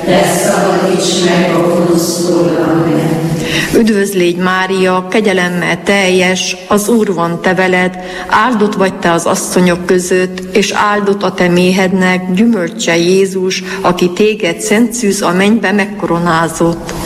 te szabadíts meg a gonosztól. Amen. Üdvözl légy Mária, kegyelemmel teljes, az Úr van te veled, áldott vagy te az asszonyok között, és áldott a te méhednek gyümölcse Jézus, aki téged szent szűz a mennybe megkoronázott.